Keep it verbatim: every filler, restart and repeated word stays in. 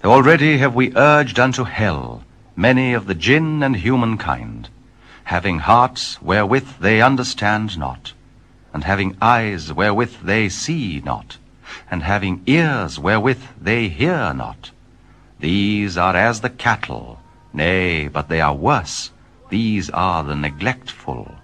Already have we urged unto hell many of the jinn and humankind, having hearts wherewith they understand not, and having eyes wherewith they see not, and having ears wherewith they hear not. These are as the cattle, nay, but they are worse. These are the neglectful.